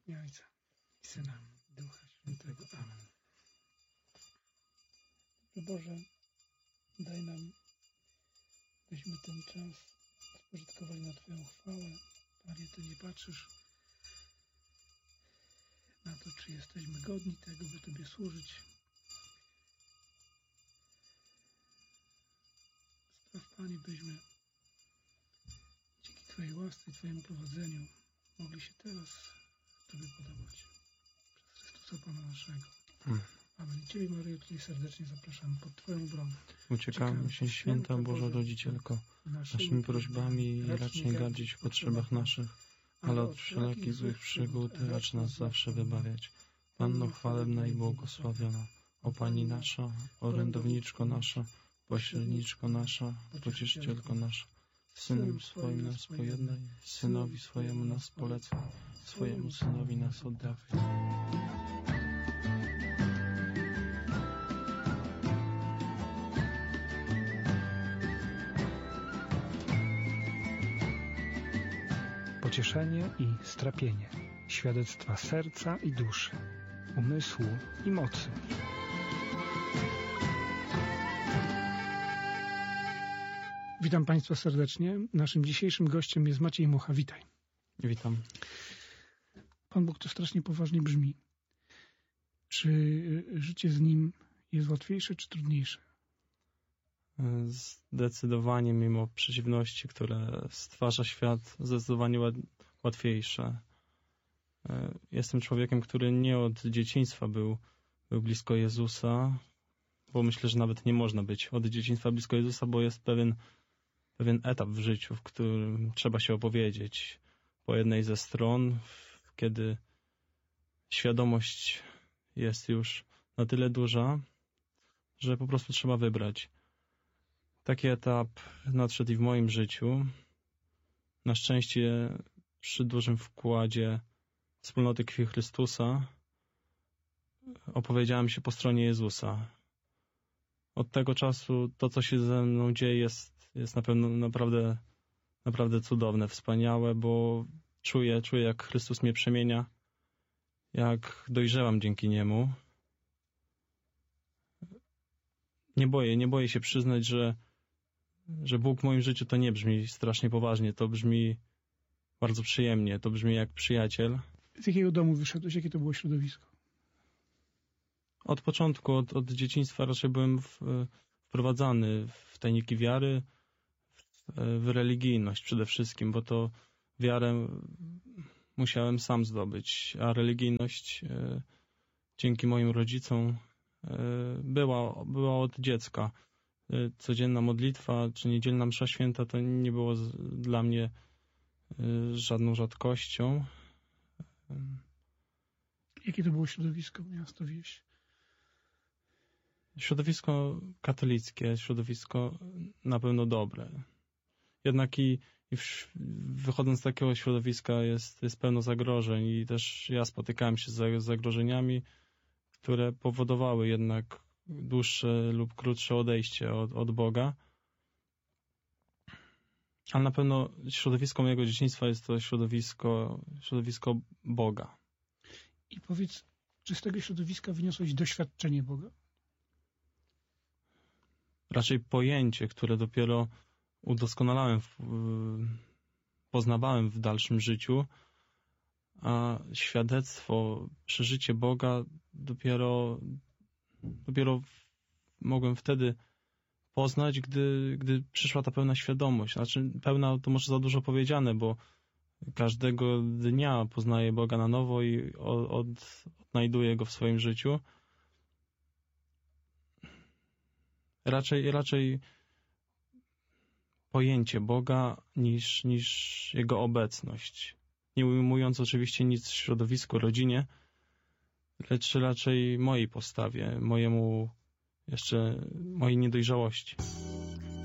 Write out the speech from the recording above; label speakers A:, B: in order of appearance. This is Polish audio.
A: W imię Ojca i Syna i Ducha Świętego. Amen. Boże, daj nam, byśmy ten czas spożytkowali na Twoją chwałę. Panie, Ty nie patrzysz na to, czy jesteśmy godni tego, by Tobie służyć. Spraw, Panie, byśmy dzięki Twojej łasce i Twojemu prowadzeniu mogli się teraz Tobie podobać. Przez Chrystusa Pana naszego. Amen. Ciebie, Maryjo, tutaj serdecznie zapraszam pod Twoją obronę.
B: Uciekamy się, święta Boża Rodzicielko, naszymi prośbami i racz nie gardzić w potrzebach naszych, ale od wszelakich złych przygód racz nas zawsze wybawiać. Panno chwalebna i błogosławiona, o Pani nasza, orędowniczko nasza, pośredniczko nasza, pocieszycielko nasza, Synem swoim nas pojednaj, Synowi swojemu nas polecaj, swojemu Synowi nas oddawaj.
C: Pocieszenie i strapienie, świadectwa serca i duszy, umysłu i mocy.
A: Witam Państwa serdecznie. Naszym dzisiejszym gościem jest Maciej Mucha. Witaj.
B: Witam.
A: Pan Bóg to strasznie poważnie brzmi. Czy życie z Nim jest łatwiejsze czy trudniejsze?
B: Zdecydowanie, mimo przeciwności, które stwarza świat, zdecydowanie łatwiejsze. Jestem człowiekiem, który nie od dzieciństwa był blisko Jezusa, bo myślę, że nawet nie można być od dzieciństwa blisko Jezusa, bo jest pewien etap w życiu, w którym trzeba się opowiedzieć po jednej ze stron, kiedy świadomość jest już na tyle duża, że po prostu trzeba wybrać. Taki etap nadszedł i w moim życiu. Na szczęście przy dużym wkładzie wspólnoty krwi Chrystusa opowiedziałem się po stronie Jezusa. Od tego czasu to, co się ze mną dzieje, jest na pewno naprawdę cudowne, wspaniałe, bo czuję, jak Chrystus mnie przemienia, jak dojrzewam dzięki Niemu. Nie boję się przyznać, że Bóg w moim życiu to nie brzmi strasznie poważnie, to brzmi bardzo przyjemnie, to brzmi jak przyjaciel.
A: Z jakiego domu wyszedłeś? Jakie to było środowisko?
B: Od początku, od dzieciństwa raczej byłem wprowadzany w tajniki wiary, w religijność przede wszystkim, bo to wiarę musiałem sam zdobyć, a religijność dzięki moim rodzicom była od dziecka. Codzienna modlitwa czy niedzielna msza święta to nie było dla mnie żadną rzadkością.
A: Jakie to było środowisko, miasto, wieś?
B: Środowisko katolickie, środowisko na pewno dobre. Jednak i wychodząc z takiego środowiska jest pełno zagrożeń i też ja spotykałem się z zagrożeniami, które powodowały jednak dłuższe lub krótsze odejście od Boga. Ale na pewno środowisko mojego dzieciństwa jest to środowisko Boga.
A: I powiedz, czy z tego środowiska wyniosłeś doświadczenie Boga?
B: Raczej pojęcie, które dopiero udoskonalałem, poznawałem w dalszym życiu, a świadectwo, przeżycie Boga dopiero mogłem wtedy poznać, gdy przyszła ta pełna świadomość. Znaczy pełna to może za dużo powiedziane, bo każdego dnia poznaję Boga na nowo i odnajduję Go w swoim życiu. Raczej pojęcie Boga niż Jego obecność. Nie ujmując oczywiście nic środowisku, rodzinie, lecz raczej mojej postawie, mojej niedojrzałości.